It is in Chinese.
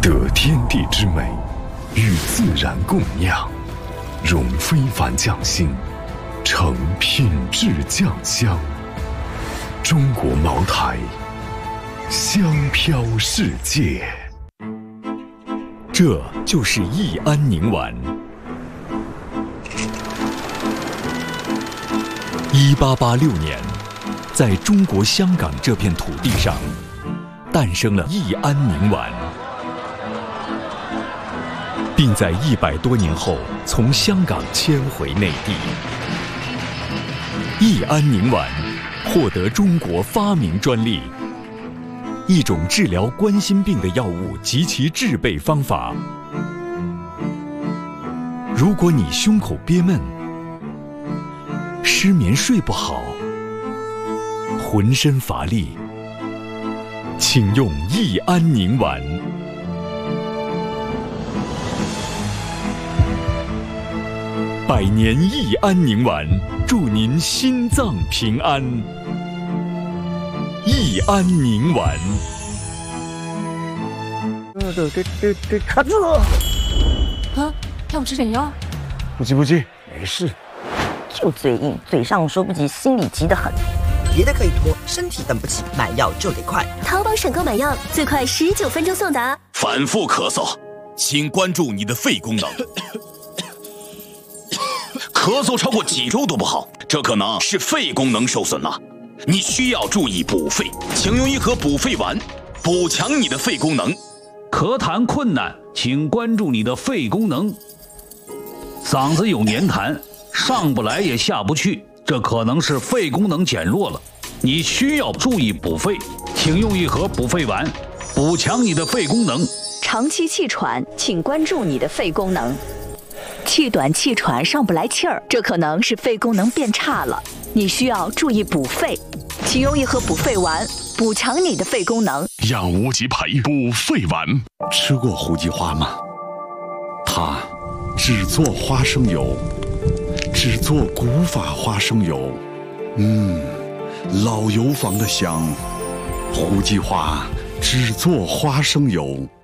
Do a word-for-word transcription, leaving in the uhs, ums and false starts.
得天地之美，与自然共酿，融非凡匠心，成品质酱香。中国茅台，香飘世界。 这就是益安宁丸。一八八六年，在中国香港这片土地上，诞生了益安宁丸，并在一百多年后从香港迁回内地。益安宁丸获得中国发明专利，一种治疗冠心病的药物及其制备方法。如果你胸口憋闷、失眠睡不好、浑身乏力，请用益安宁丸。百年益安宁丸，祝您心脏平安。益安宁丸。 对对对对对，卡住了！ 啊，要我吃点药？ 不急不急，没事。 就嘴硬，嘴上说不急，心里急得很。 别的可以拖，身体等不起，买药就得快。 淘宝省购买药，最快十九分钟送达。 反复咳嗽，请关注你的肺功能。咳嗽超过几周都不好，这可能是肺功能受损了。你需要注意补肺，请用一盒补肺丸，补强你的肺功能。 咳痰困难，请关注你的肺功能。嗓子有黏痰，上不来也下不去，这可能是肺功能减弱了。你需要注意补肺，请用一盒补肺丸，补强你的肺功能。 长期气喘，请关注你的肺功能。气短气喘上不来气儿，这可能是肺功能变差了，你需要注意补肺，请用一盒补肺丸，补强你的肺功能。 养无极培补肺丸，吃过胡姬花吗？它只做花生油，只做古法花生油，嗯，老油房的香。胡姬花只做花生油。